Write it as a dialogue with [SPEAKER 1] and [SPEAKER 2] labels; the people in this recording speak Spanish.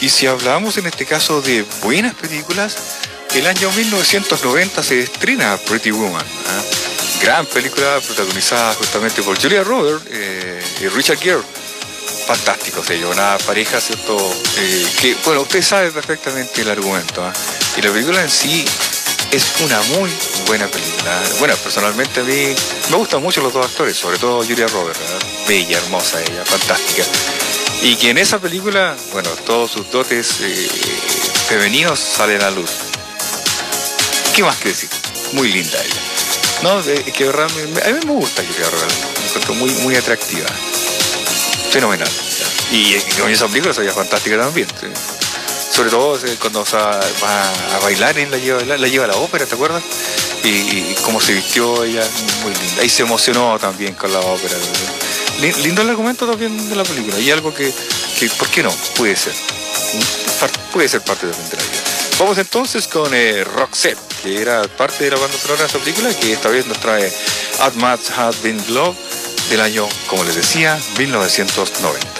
[SPEAKER 1] Y si hablamos en este caso de buenas películas, el año 1990 se estrena Pretty Woman. Gran película protagonizada justamente por Julia Roberts y Richard Gere. Fantásticos ellos, una pareja, ¿cierto? Que, bueno, usted sabe perfectamente el argumento. Y la película en sí es una muy buena película. Bueno, personalmente a mí me gustan mucho los dos actores, sobre todo Julia Roberts, bella, hermosa ella, fantástica. Y que en esa película, bueno, todos sus dotes femeninos salen a luz. ¿Qué más que decir? Muy linda ella. No, que realmente, a mí me gusta Julia Roberts, me encuentro muy, muy atractiva. Fenomenal. Y con esa película se veía fantástica también. ¿Sí? Sobre todo cuando va a bailar, la lleva a la ópera, ¿te acuerdas? Y cómo se vistió ella, muy linda. Y se emocionó también con la ópera. Lindo el argumento también de la película. Y algo que ¿por qué no? Puede ser. Puede ser parte de la vida. Vamos entonces con Roxette, que era parte de la banda sonora de esta película, que esta vez nos trae As Much Has Been Love, del año, como les decía, 1990.